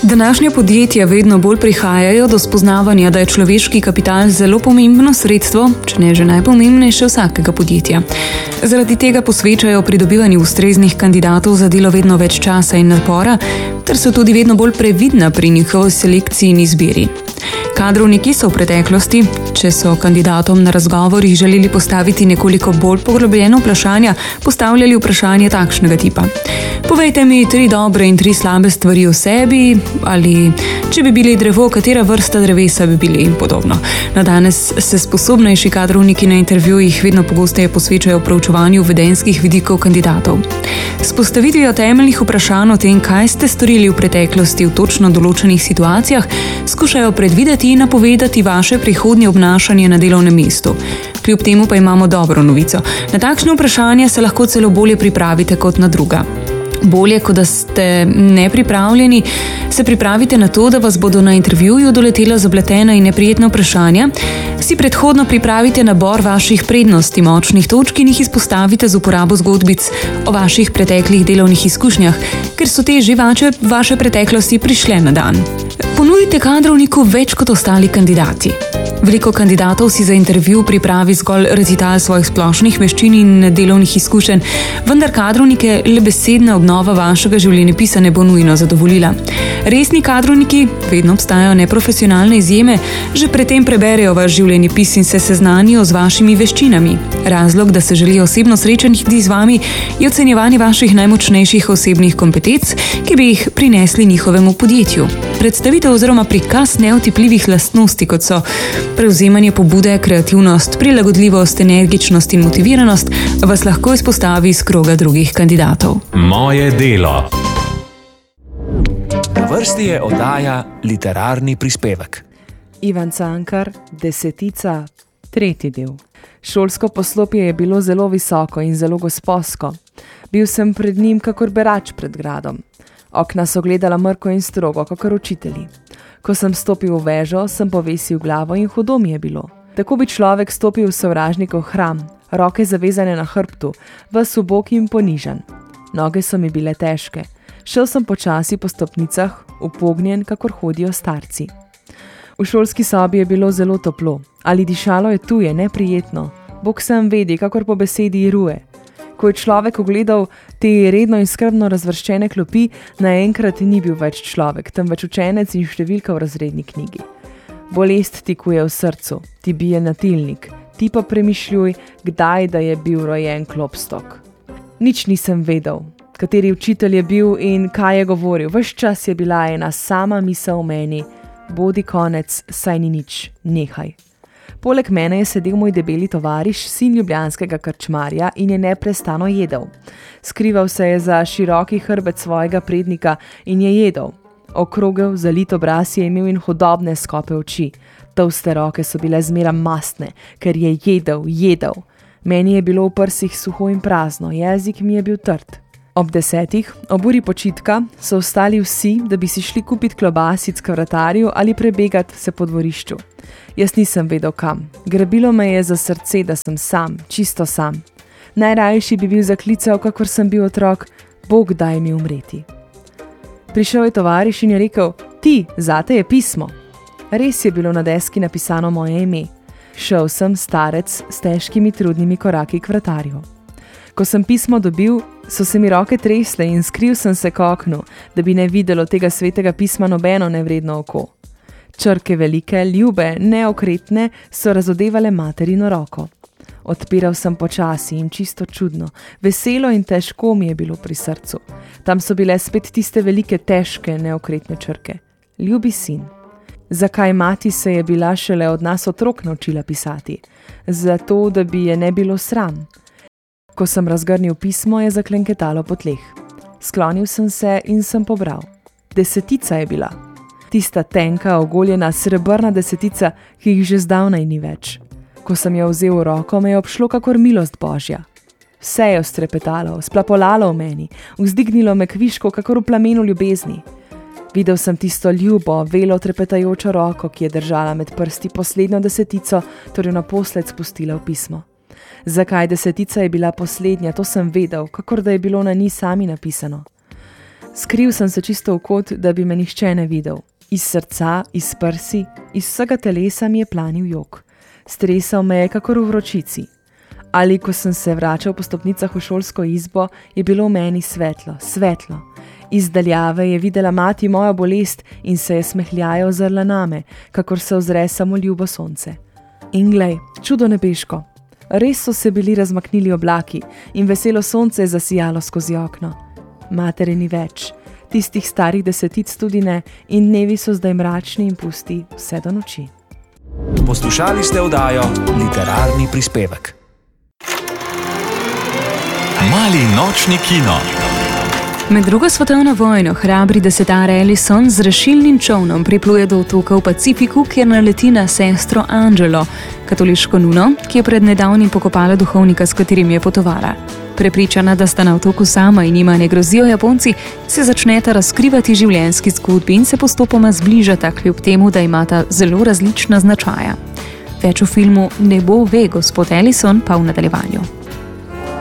Današnja podjetja vedno bolj prihajajo do spoznavanja, da je človeški kapital zelo pomembno sredstvo, če ne že najpomembnejše vsakega podjetja. Zaradi tega posvečajo pridobivanju ustreznih kandidatov za delo vedno več časa in napora, ter so tudi vedno bolj previdna pri njihovi selekciji in izbiri. Kadrovniki so v preteklosti, če so kandidatom na razgovorih želeli postaviti nekoliko bolj poglobljeno vprašanja, postavljali vprašanje takšnega tipa. Povejte mi 3 dobre in 3 slabe stvari o sebi, ali če bi bili drevo, katera vrsta drevesa bi bili in podobno. Na danes se sposobnejši kadrovniki na intervjujih vedno pogosteje posvečajo proučevanju vedenjskih vidikov kandidatov. S postavitvijo temeljnih vprašanj o tem, kaj ste storili v preteklosti v točno določenih situacijah, skušajo predvideti in napovedati vaše prihodnje obnašanje na delovnem mestu. Kljub temu pa imamo dobro novico. Na takšne vprašanja se lahko celo bolje pripravite kot na druga. Bolje, kot da ste nepripravljeni, se pripravite na to, da vas bodo na intervjuju doletela zapletena in neprijetna vprašanja, si predhodno pripravite nabor vaših prednosti, močnih točk in jih izpostavite z uporabo zgodbic o vaših preteklih delovnih izkušnjah, ker so te že vaše preteklosti prišle na dan. Ponudite kadrovniku več kot ostali kandidati. Veliko kandidatov si za intervju pripravi zgolj recital svojih splošnih veščin in delovnih izkušenj, vendar kadrovnike le besedna obnova vašega življenjepisa ne bo nujno zadovoljila. Resni kadrovniki, vedno obstajajo neprofesionalne izjeme, že predtem preberejo vaš življenjepis in se seznanijo z vašimi veščinami. Razlog, da se želijo osebno srečati z vami, je ocenjevanje vaših najmočnejših osebnih kompetenc, ki bi jih prinesli njihovemu podjetju. Predstavitev oziroma prikaz neotipljivih lastnosti, kot so prevzemanje pobude, kreativnost, prilagodljivost, energičnost in motiviranost, vas lahko izpostavi iz kroga drugih kandidatov. Moje delo. Na vrsti je oddaja Literarni prispevek. Ivan Cankar, Desetica, 3. del. Šolsko poslopje je bilo zelo visoko in zelo gosposko. Bil sem pred njim kakor berač pred gradom. Okna so gledala mrko in strogo, kakor učitelji. Ko sem stopil v vežo, sem povesil glavo in hudo mi je bilo. Tako bi človek stopil v sovražnikov hram, roke zavezane na hrbtu, ves ubog in ponižan. Noge so mi bile težke. Šel sem počasi po stopnicah, upognjen, kakor hodijo starci. V šolski sobi je bilo zelo toplo. Ali dišalo je tuje, neprijetno. Bog sam vedi, kakor po besedi ruje. Ko je človek ogledal te redno in skrbno razvrščene klopi, naenkrat ni bil več človek, temveč učenec in številka v razredni knjigi. Bolest ti kuje v srcu, ti bije na tilnik, ti pa premišljuj, kdaj da je bil rojen Klopstok. Nič nisem vedel, kateri učitelj je bil in kaj je govoril. Ves čas je bila ena sama misel v meni, bodi konec, saj ni nič, nehaj. Poleg mene je sedel moj debeli tovariš, sin ljubljanskega krčmarja in je neprestano jedel. Skrival se je za široki hrbet svojega prednika in je jedel. Okrogel, zalit obraz je imel in hudobne skope oči. Tolste roke so bile zmeraj mastne, ker je jedel. Meni je bilo v prsih suho in prazno, jezik mi je bil trd. Ob 10, ob uri počitka, so vstali vsi, da bi si šli kupiti klobasic k vratarju ali prebegati se po dvorišču. Jaz nisem vedel kam. Grabilo me je za srce, da sem sam, čisto sam. Najrajši bi bil zaklical, kakor sem bil otrok, Bog daj mi umreti. Prišel je tovariš in je rekel, ti, zate je pismo. Res je bilo na deski napisano moje ime. Šel sem starec s težkimi trudnimi koraki k vratarju. Ko sem pismo dobil, so se mi roke tresle in skril sem se k oknu, da bi ne videlo tega svetega pisma nobeno nevredno oko. Črke velike, ljube, neokretne so razodevale materino roko. Odpiral sem počasi in čisto čudno, veselo in težko mi je bilo pri srcu. Tam so bile spet tiste velike, težke, neokretne črke. Ljubi sin. Zakaj mati se je bila šele od nas otrok naučila pisati? Zato, da bi je ne bilo sram. Ko sem razgrnil pismo, je zaklenketalo po tleh. Sklonil sem se in sem pobral. Desetica je bila. Tista tenka, ogoljena, srebrna desetica, ki jih že zdavnaj ni več. Ko sem jo vzel v roko, me je obšlo kakor milost Božja. Vse je strepetalo, splapolalo v meni, vzdignilo me kviško, kakor v plamenu ljubezni. Videl sem tisto ljubo, velo trepetajočo roko, ki je držala med prsti poslednjo desetico, torej naposled spustila v pismo. Zakaj desetica je bila poslednja, to sem vedel, kakor da je bilo na njej sami napisano. Skril sem se čisto v kot, da bi me nihče ne videl. Iz srca, iz prsi, iz vsega telesa mi je planil jok. Stresal me je kakor v vročici. Ali ko sem se vračal po stopnicah v šolsko izbo, je bilo v meni svetlo, svetlo. Iz daljave je videla mati mojo bolest in se je smehljaje ozrla name, kakor se ozre samo ljubo sonce. In glej, čudo nebeško. Res so se bili razmaknili oblaki in veselo sonce je zasijalo skozi okno. Matere ni več, tistih starih 10 tudi ne, in dnevi so zdaj mračni in pusti vse do noči. Poslušali ste oddajo Literarni prispevek. Mali nočni kino. Med drugo svetovno vojno hrabri desetar Ellison z rešilnim čolnom pripluje do otoka v Pacifiku, kjer naleti na sestro Angelo, katoliško nuno, ki je pred nedavnim pokopala duhovnika, s katerim je potovala. Prepričana, da sta na otoku sama in jima ne grozijo Japonci, se začneta razkrivati življenjski zgodbi in se postopoma zbližata, kljub temu, da imata zelo različna značaja. Več v filmu Ne bo ve, gospod Ellison, pa v nadaljevanju.